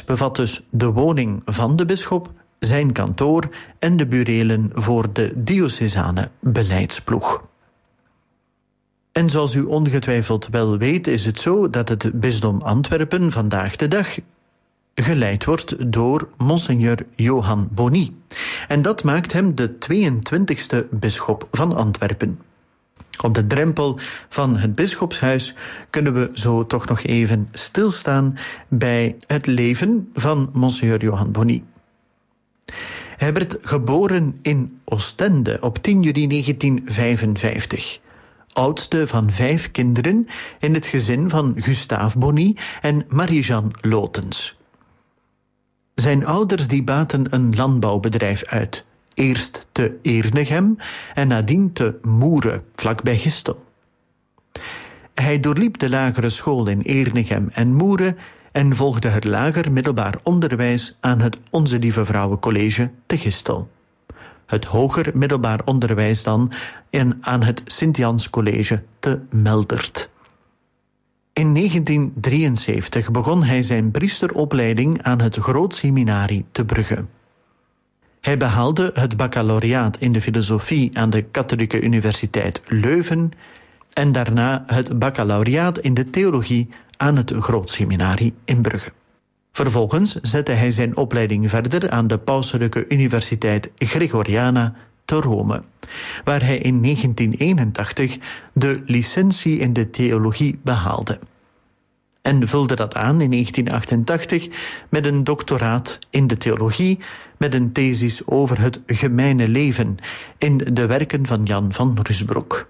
complex bevat dus de woning van de bisschop, zijn kantoor en de burelen voor de diocesane beleidsploeg. En zoals u ongetwijfeld wel weet, is het zo dat het bisdom Antwerpen vandaag de dag geleid wordt door Monseigneur Johan Bonny. En dat maakt hem de 22e bisschop van Antwerpen. Op de drempel van het bisschopshuis kunnen we zo toch nog even stilstaan bij het leven van Monseigneur Johan Bonny. Hij werd geboren in Oostende op 10 juli 1955. Oudste van 5 kinderen in het gezin van Gustave Bonny en Marie-Jeanne Lotens. Zijn ouders die baten een landbouwbedrijf uit. Eerst te Ernegem en nadien te Moere, vlakbij Gistel. Hij doorliep de lagere school in Ernegem en Moere en volgde het lager middelbaar onderwijs aan het Onze Lieve Vrouwen College te Gistel. Het hoger middelbaar onderwijs dan aan het Sint-Jans College te Meldert. In 1973 begon hij zijn priesteropleiding aan het Groot Seminarie te Brugge. Hij behaalde het baccalaureaat in de filosofie aan de Katholieke Universiteit Leuven en daarna het baccalaureaat in de theologie aan het Groot Seminarie in Brugge. Vervolgens zette hij zijn opleiding verder aan de Pauselijke Universiteit Gregoriana te Rome, waar hij in 1981 de licentie in de theologie behaalde. En vulde dat aan in 1988 met een doctoraat in de theologie met een thesis over het gemeene leven in de werken van Jan van Rusbroek.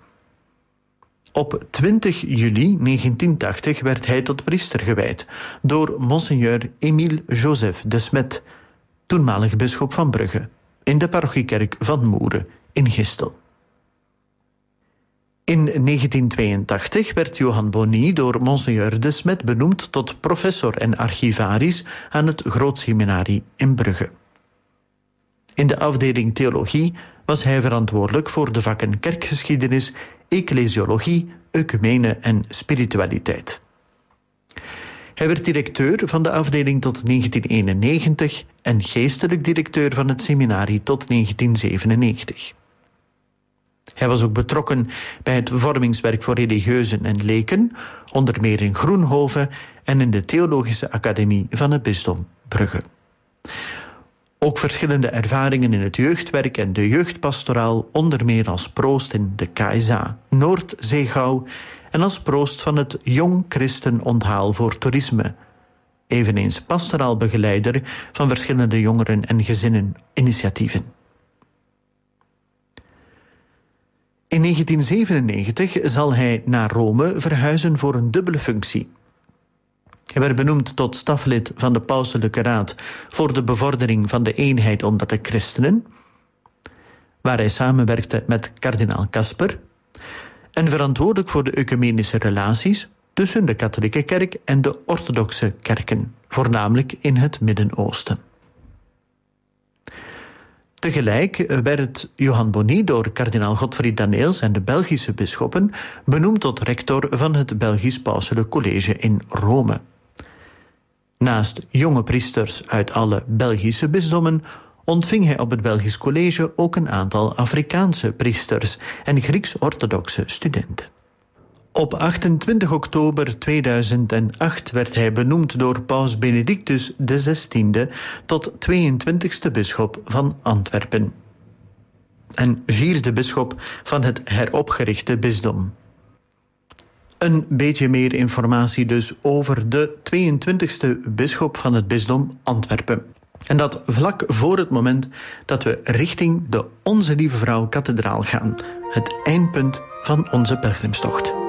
Op 20 juli 1980 werd hij tot priester gewijd door Monseigneur Émile Joseph de Smet, toenmalig bisschop van Brugge, in de parochiekerk van Moere in Gistel. In 1982 werd Johan Bonny door Monseigneur de Smet benoemd tot professor en archivaris aan het Groot Seminarie in Brugge. In de afdeling theologie was hij verantwoordelijk voor de vakken kerkgeschiedenis, ecclesiologie, ecumene en spiritualiteit. Hij werd directeur van de afdeling tot 1991 en geestelijk directeur van het seminarie tot 1997. Hij was ook betrokken bij het vormingswerk voor religieuzen en leken, onder meer in Groenhoven en in de Theologische Academie van het bisdom Brugge. Ook verschillende ervaringen in het jeugdwerk en de jeugdpastoraal, onder meer als proost in de KSA Noordzeegouw en als proost van het Jong Christen Onthaal voor Toerisme. Eveneens pastoraal begeleider van verschillende jongeren- en gezinneninitiatieven. In 1997 zal hij naar Rome verhuizen voor een dubbele functie. Hij werd benoemd tot staflid van de Pauselijke Raad voor de bevordering van de eenheid onder de christenen, waar hij samenwerkte met kardinaal Kasper, en verantwoordelijk voor de ecumenische relaties tussen de katholieke kerk en de orthodoxe kerken, voornamelijk in het Midden-Oosten. Tegelijk werd Johan Bonny door kardinaal Godfried Daneels en de Belgische bisschoppen benoemd tot rector van het Belgisch Pauselijk College in Rome. Naast jonge priesters uit alle Belgische bisdommen ontving hij op het Belgisch College ook een aantal Afrikaanse priesters en Grieks-orthodoxe studenten. Op 28 oktober 2008 werd hij benoemd door paus Benedictus XVI tot 22e bisschop van Antwerpen en 4e bisschop van het heropgerichte bisdom. Een beetje meer informatie dus over de 22e bisschop van het bisdom Antwerpen. En dat vlak voor het moment dat we richting de Onze Lieve Vrouw kathedraal gaan. Het eindpunt van onze pelgrimstocht.